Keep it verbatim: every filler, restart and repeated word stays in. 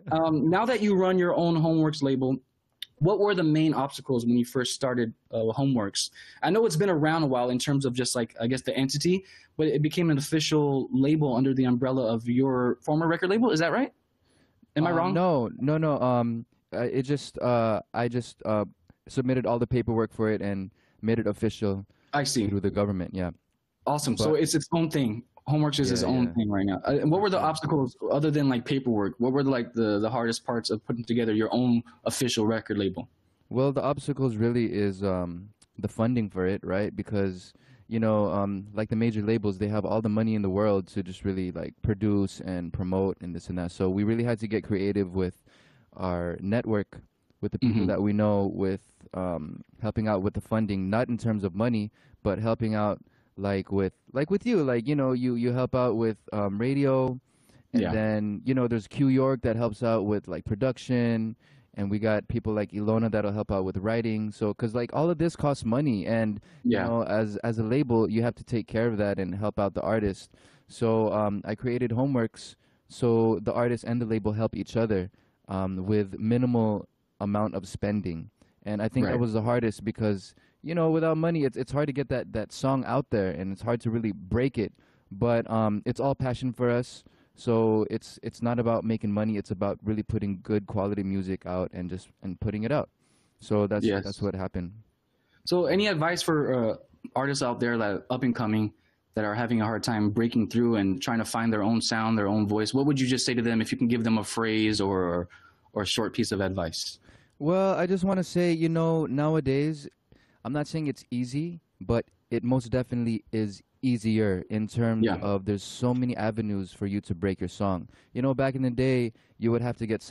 Um, now that you run your own Homeworks label, what were the main obstacles when you first started uh, Homeworks? I know it's been around a while in terms of just like, I guess, the entity, but it became an official label under the umbrella of your former record label. Is that right? Am I Um, wrong? no, no, no. Um, uh, it just uh, I just uh, submitted all the paperwork for it and made it official I see. through the government. Yeah, Awesome. So but it's its own thing. Homeworks is its yeah, own yeah, thing right now. Uh, and what for were the sure. obstacles other than like paperwork? What were like the, the hardest parts of putting together your own official record label? Well, the obstacles really is um, the funding for it, right? Because you know, um, like the major labels, they have all the money in the world to just really like produce and promote and this and that. So we really had to get creative with our network, with the people Hmm. that we know, with um, helping out with the funding, not in terms of money, but helping out like with like with you, like you know, you you help out with um, radio, and Yeah. then, you know, there's Q York that helps out with like production. And we got people like Ilona that'll help out with writing. So, cause like all of this costs money. And, you Yeah. know, as, as a label, you have to take care of that and help out the artist. So, um, I created Homeworks so the artist and the label help each other, um, with minimal amount of spending. And I think that Right. was the hardest because, you know, without money, it's, it's hard to get that, that song out there and it's hard to really break it. But, um, it's all passion for us. So it's it's not about making money. It's about really putting good quality music out and just and putting it out. So that's that's Yes. what happened. So, any advice for uh, artists out there that are up and coming that are having a hard time breaking through and trying to find their own sound, their own voice? What would you just say to them if you can give them a phrase or or a short piece of advice? Well, I just want to say, you know, nowadays, I'm not saying it's easy, but it most definitely is easier in terms Yeah. of there's so many avenues for you to break your song. You know, back in the day, you would have to get